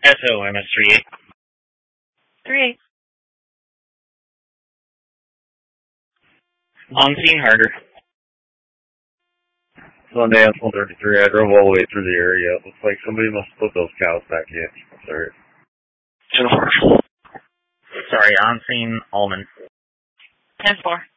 SOMS 38. 38. On scene harder. Sundance 133, I drove all the way through the area. It looks like somebody must put those cows back in. Sorry. 10-4. Sorry, on scene Allman. 10-4.